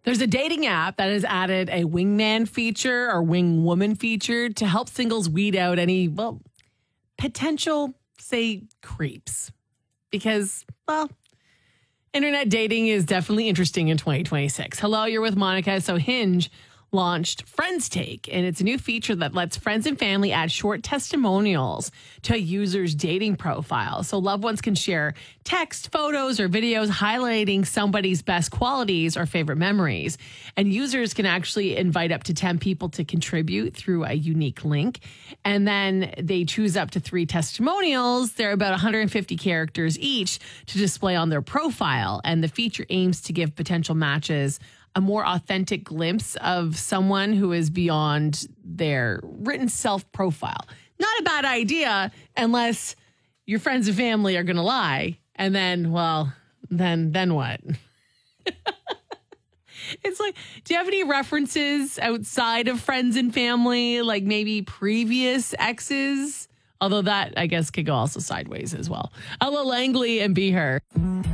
There's a dating app that has added a wingman feature or wing woman feature to help singles weed out any, potential, say, creeps. Because, internet dating is definitely interesting in 2026. Hello, you're with Monica. So Hinge launched Friends Take, and it's a new feature that lets friends and family add short testimonials to a user's dating profile. So loved ones can share text, photos, or videos highlighting somebody's best qualities or favorite memories. And users can actually invite up to 10 people to contribute through a unique link. And then they choose up to 3 testimonials. They're about 150 characters each to display on their profile. And the feature aims to give potential matches a more authentic glimpse of someone who is beyond their written self-profile. Not a bad idea unless your friends and family are going to lie. And then, then what? It's like, do you have any references outside of friends and family, like maybe previous exes? Although that, I guess, could go also sideways as well. Ella Langley and Be Her.